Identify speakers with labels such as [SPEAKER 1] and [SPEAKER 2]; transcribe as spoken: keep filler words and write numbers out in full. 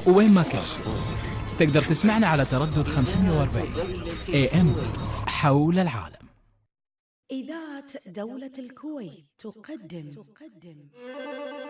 [SPEAKER 1] وين ما كنت تقدر تسمعنا على تردد خمسمية وأربعين إيه إم حول العالم.
[SPEAKER 2] إذاعة دولة الكويت تقدم